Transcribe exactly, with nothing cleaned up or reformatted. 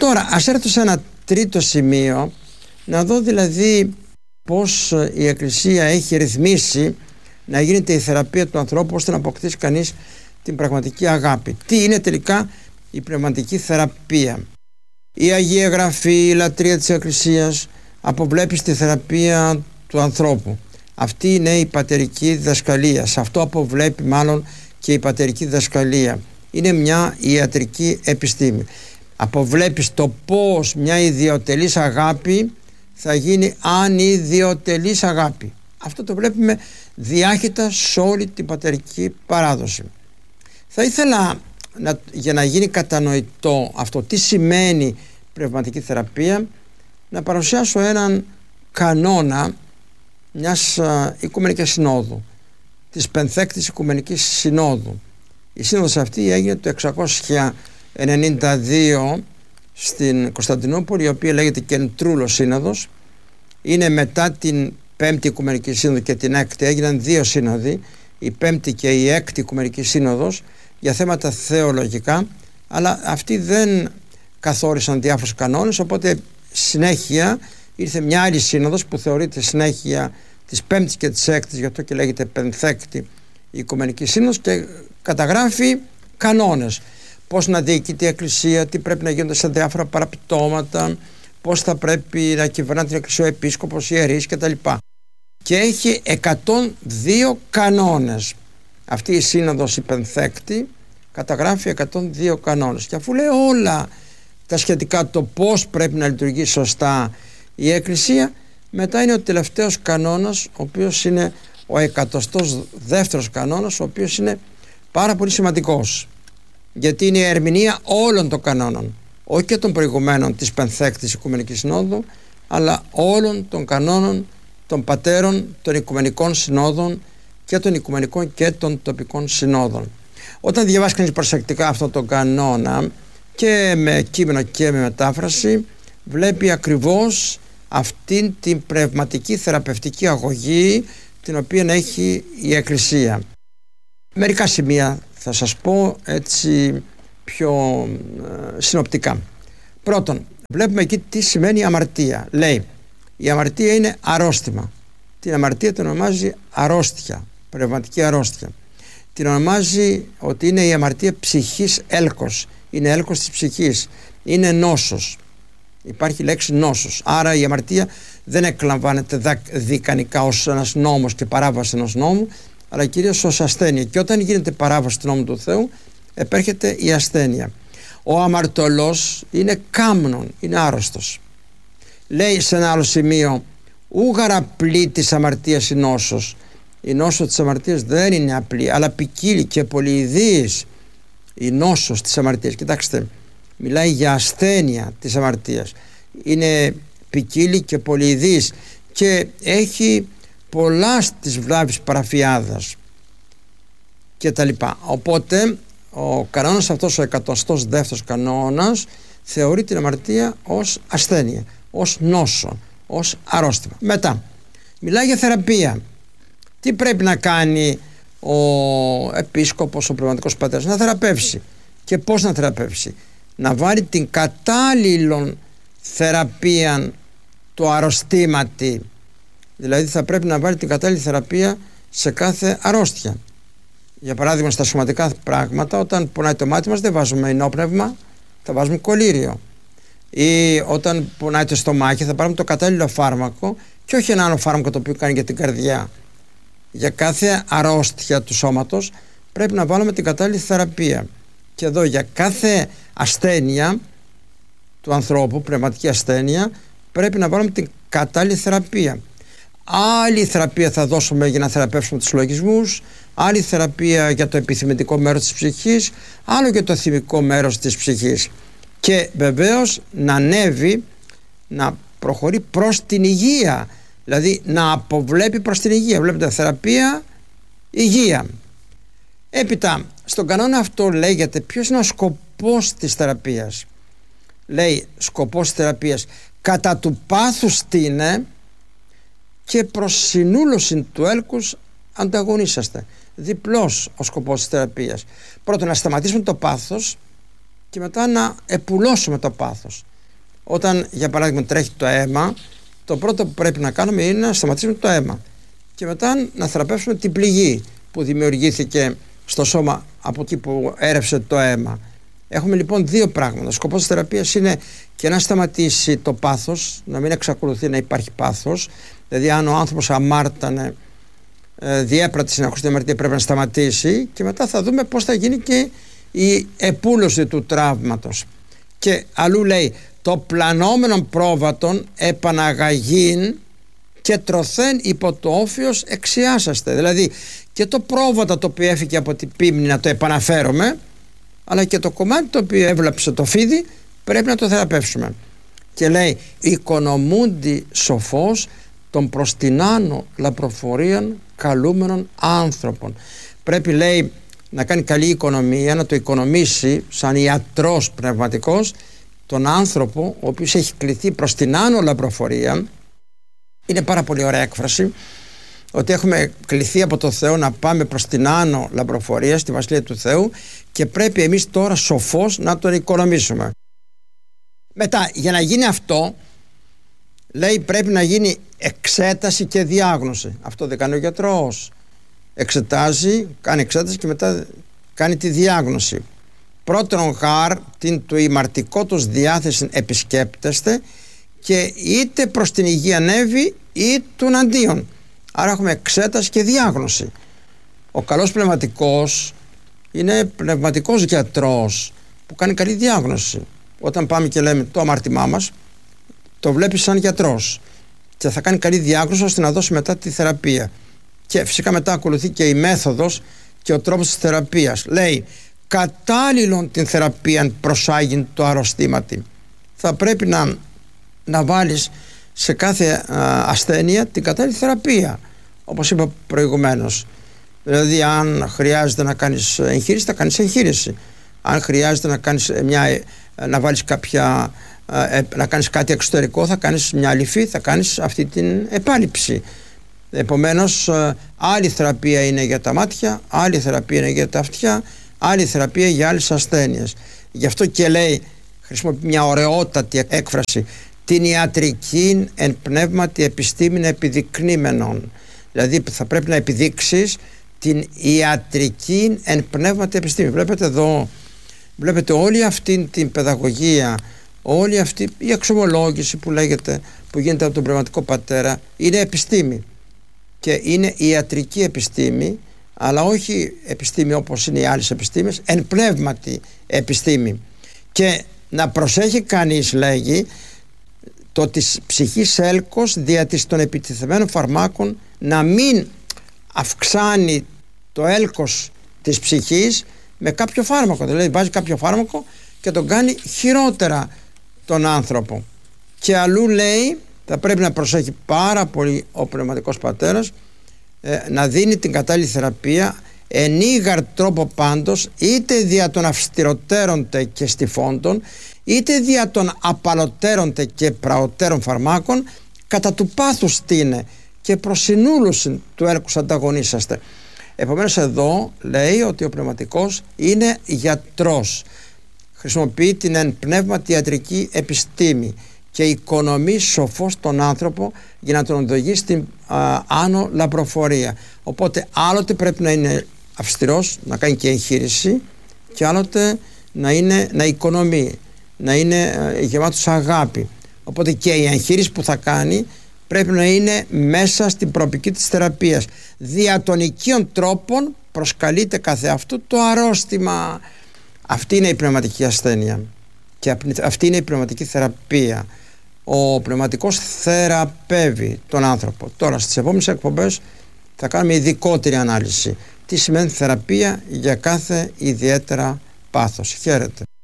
Τώρα ας έρθω σε ένα τρίτο σημείο, να δω δηλαδή πώς η Εκκλησία έχει ρυθμίσει να γίνεται η θεραπεία του ανθρώπου ώστε να αποκτήσει κανείς την πραγματική αγάπη. Τι είναι τελικά η πνευματική θεραπεία? Η Αγία Γραφή, η λατρεία της Εκκλησίας αποβλέπει στη θεραπεία του ανθρώπου. Αυτή είναι η πατερική διδασκαλία. Σε αυτό αποβλέπει μάλλον και η πατερική διδασκαλία. Είναι μια ιατρική επιστήμη. Αποβλέπεις το πώς μια ιδιωτελής αγάπη θα γίνει ανιδιωτελής αγάπη. Αυτό το βλέπουμε διάχυτα σε όλη την πατερική παράδοση. Θα ήθελα να, για να γίνει κατανοητό αυτό τι σημαίνει πνευματική θεραπεία, να παρουσιάσω έναν κανόνα μιας α, Οικουμενικής Συνόδου, της Πενθέκτης Οικουμενικής Συνόδου. Η σύνοδος αυτή έγινε το εξακόσια ενενήντα δύο στην Κωνσταντινούπολη, η οποία λέγεται Κεντρούλο Σύνοδος. Είναι μετά την Πέμπτη Οικουμενική Σύνοδο και την Έκτη. Έγιναν δύο σύνοδοι, η Πέμπτη και η Έκτη Οικουμενική Σύνοδος, για θέματα θεολογικά, αλλά αυτοί δεν καθόρισαν διάφορους κανόνες, οπότε συνέχεια ήρθε μια άλλη σύνοδος που θεωρείται συνέχεια της Πέμπτης και της Έκτης, γι' αυτό και λέγεται Πενθέκτη Οικουμενική Σύνοδος, και καταγράφει κανόνες. Πώς να διοικείται η Εκκλησία, τι πρέπει να γίνονται σε διάφορα παραπτώματα, πώς θα πρέπει να κυβερνά την Εκκλησία ο Επίσκοπος, οι ιερείς κτλ. Και έχει εκατόν δύο κανόνες. Αυτή η σύνοδος η Πενθέκτη καταγράφει εκατόν δύο κανόνες, και αφού λέει όλα τα σχετικά το πώς πρέπει να λειτουργεί σωστά η Εκκλησία, μετά είναι ο τελευταίος κανόνας, ο οποίος είναι ο εκατοστός δεύτερος κανόνας, ο οποίος είναι πάρα πολύ σημαντικός, γιατί είναι η ερμηνεία όλων των κανόνων, όχι και των προηγουμένων της Πενθέκτης Οικουμενικής Συνόδου, αλλά όλων των κανόνων των πατέρων των Οικουμενικών Συνόδων και των Οικουμενικών και των τοπικών συνόδων. Όταν διαβάσει κανείς προσεκτικά αυτόν τον κανόνα, και με κείμενο και με μετάφραση, βλέπει ακριβώς αυτήν την πνευματική θεραπευτική αγωγή την οποία έχει η Εκκλησία. Μερικά σημεία θα σας πω έτσι πιο ε, συνοπτικά. Πρώτον, βλέπουμε εκεί τι σημαίνει αμαρτία. Λέει, η αμαρτία είναι αρρώστημα. Την αμαρτία την ονομάζει αρρώστια, πνευματική αρρώστια. Την ονομάζει ότι είναι η αμαρτία ψυχής έλκος. Είναι έλκος της ψυχής. Είναι νόσος. Υπάρχει λέξη νόσος. Άρα η αμαρτία δεν εκλαμβάνεται δικανικά ως ένας νόμος και παράβαση ενός νόμου, αλλά κυρίως ως ασθένεια. Και όταν γίνεται παράβαση του νόμου του Θεού, επέρχεται η ασθένεια. Ο αμαρτωλός είναι κάμνων, είναι άρρωστος. Λέει σε ένα άλλο σημείο, ούγαρα απλή της αμαρτίας η νόσος. Η νόσο της αμαρτίας δεν είναι απλή, αλλά ποικίλη και πολυειδής η νόσος της αμαρτίας. Κοιτάξτε, μιλάει για ασθένεια της αμαρτίας. Είναι ποικίλη και πολυειδής και έχει πολλά της βλάβης παραφιάδας και τα λοιπά. Οπότε ο κανόνας αυτός, ο εκατοστός δεύτερος κανόνας, θεωρεί την αμαρτία ως ασθένεια, ως νόσο, ως αρρώστημα. Μετά μιλάει για θεραπεία. Τι πρέπει να κάνει ο επίσκοπος, ο πνευματικός πατέρας? Να θεραπεύσει. Και πώς να θεραπεύσει? Να βάλει την κατάλληλον θεραπεία το αρρωστήματι. Δηλαδή θα πρέπει να βάλει την κατάλληλη θεραπεία σε κάθε αρρώστια. Για παράδειγμα, στα σωματικά πράγματα, όταν πονάει το μάτι μας δεν βάζουμε ενόπνευμα, θα βάζουμε κολύριο. Ή όταν πονάει το στομάχι θα πάρουμε το κατάλληλο φάρμακο και όχι ένα άλλο φάρμακο το οποίο κάνει για την καρδιά. Για κάθε αρρώστια του σώματος πρέπει να βάλουμε την κατάλληλη θεραπεία. Και εδώ για κάθε ασθένεια του ανθρώπου, πνευματική ασθένεια, πρέπει να βάλουμε την κατάλληλη θεραπεία. Άλλη θεραπεία θα δώσουμε για να θεραπεύσουμε τους λογισμούς, άλλη θεραπεία για το επιθυμητικό μέρος της ψυχής, άλλο για το θυμικό μέρος της ψυχής. Και βεβαίως να ανέβει, να προχωρεί προς την υγεία, δηλαδή να αποβλέπει προς την υγεία. Βλέπετε, θεραπεία, υγεία. Έπειτα, στον κανόνα αυτό λέγεται ποιος είναι ο σκοπός της θεραπείας. Λέει, σκοπός της θεραπείας, κατά του πάθους στήνε και προς συνούλωση του έλκους ανταγωνίσαστε. Διπλός ο σκοπός της θεραπείας. Πρώτον, να σταματήσουμε το πάθος και μετά να επουλώσουμε το πάθος. Όταν για παράδειγμα τρέχει το αίμα, το πρώτο που πρέπει να κάνουμε είναι να σταματήσουμε το αίμα και μετά να θεραπεύσουμε την πληγή που δημιουργήθηκε στο σώμα από εκεί που έρευσε το αίμα. Έχουμε λοιπόν δύο πράγματα. Ο σκοπός της θεραπείας είναι και να σταματήσει το πάθος, να μην εξακολουθεί να υπάρχει πάθος. Δηλαδή, αν ο άνθρωπος αμάρτανε, ε, διέπρατε συνεχώς την αμαρτία, πρέπει να σταματήσει, και μετά θα δούμε πώς θα γίνει και η επούλωση του τραύματος. Και αλλού λέει, το πλανόμενον πρόβατον επαναγαγήν και τρωθέν υπό το όφιος εξιάσαστε. Δηλαδή, και το πρόβατο το οποίο έφυγε από την πίμνη να το επαναφέρουμε, αλλά και το κομμάτι το οποίο έβλαψε το φίδι πρέπει να το θεραπεύσουμε. Και λέει, οικονομούντι σοφός των προς την άνω λαπροφορίαν καλούμενων άνθρωπων. Πρέπει, λέει, να κάνει καλή οικονομία, να το οικονομήσει σαν ιατρός πνευματικός τον άνθρωπο ο οποίος έχει κληθεί προς την άνω λαπροφορία. Είναι πάρα πολύ ωραία έκφραση ότι έχουμε κληθεί από το Θεό να πάμε προς την άνω λαμπροφορία, στη Βασιλεία του Θεού, και πρέπει εμείς τώρα σοφώς να τον οικονομήσουμε. Μετά, για να γίνει αυτό, λέει, πρέπει να γίνει εξέταση και διάγνωση. Αυτό δεν κάνει ο γιατρός. Εξετάζει, κάνει εξέταση και μετά κάνει τη διάγνωση. Πρώτον γάρ την του ημαρτικό τους διάθεση επισκέπτεστε και είτε προς την υγεία ανέβει ή του αντίον. Άρα έχουμε εξέταση και διάγνωση. Ο καλός πνευματικός είναι πνευματικός γιατρός που κάνει καλή διάγνωση. Όταν πάμε και λέμε το αμάρτημά μας, το βλέπει σαν γιατρός και θα κάνει καλή διάγνωση ώστε να δώσει μετά τη θεραπεία. Και φυσικά μετά ακολουθεί και η μέθοδος και ο τρόπος της θεραπείας. Λέει, κατάλληλον την θεραπεία προσάγει το αρρωστήματι. Θα πρέπει να, να βάλεις σε κάθε α, ασθένεια την κατάλληλη θεραπεία, όπως είπα προηγουμένως. Δηλαδή, αν χρειάζεται να κάνεις εγχείρηση, θα κάνεις εγχείρηση. Αν χρειάζεται να, κάνεις μια, να βάλεις κάποια, να κάνεις κάτι εξωτερικό, θα κάνεις μια αληφή, θα κάνεις αυτή την επάλυψη. Επομένως, άλλη θεραπεία είναι για τα μάτια, άλλη θεραπεία είναι για τα αυτιά, άλλη θεραπεία για άλλες ασθένειες. Γι' αυτό και λέει, χρησιμοποιεί μια ωραιότατη έκφραση, την ιατρική εν πνεύματι επιστήμην επιδεικνύμενον. Δηλαδή θα πρέπει να επιδείξεις την ιατρική εν πνεύματι επιστήμη. Βλέπετε εδώ, βλέπετε όλη αυτή την παιδαγωγία, όλη αυτή η εξομολόγηση που λέγεται, που γίνεται από τον πνευματικό πατέρα, είναι επιστήμη και είναι ιατρική επιστήμη, αλλά όχι επιστήμη όπως είναι οι άλλες επιστήμες, εν πνεύματι επιστήμη. Και να προσέχει κανείς, λέγει, το της ψυχής έλκος δια της των επιτιθεμένων φαρμάκων να μην αυξάνει το έλκος της ψυχής με κάποιο φάρμακο. Δηλαδή βάζει κάποιο φάρμακο και τον κάνει χειρότερα τον άνθρωπο. Και αλλού λέει, θα πρέπει να προσέχει πάρα πολύ ο πνευματικός πατέρας, ε, να δίνει την κατάλληλη θεραπεία εν ήγαρ τρόπο πάντως, είτε δια των αυστηροτέρων και στιφόντων, είτε δια των απαλωτέρων και πραωτέρων φαρμάκων, κατά του πάθους στήνε και προσυνούλουσιν του έλκους ανταγωνίσαστε. Επομένως εδώ λέει ότι ο πνευματικός είναι γιατρός, χρησιμοποιεί την εν πνεύματι ιατρική επιστήμη και οικονομεί σοφός τον άνθρωπο για να τον οδηγεί στην α, άνω λαμπροφορία. Οπότε άλλοτε πρέπει να είναι αυστηρός, να κάνει και εγχείρηση, και άλλοτε να, είναι, να οικονομεί, να είναι ε, γεμάτος αγάπη. Οπότε και η εγχείρηση που θα κάνει πρέπει να είναι μέσα στην προοπτική της θεραπείας. Δια των οικείων τρόπων προσκαλείται καθεαυτού το αρρώστημα. Αυτή είναι η πνευματική ασθένεια και αυτή είναι η πνευματική θεραπεία. Ο πνευματικός θεραπεύει τον άνθρωπο. Τώρα στις επόμενες εκπομπές θα κάνουμε ειδικότερη ανάλυση τι σημαίνει θεραπεία για κάθε ιδιαίτερα πάθος. Χαίρετε.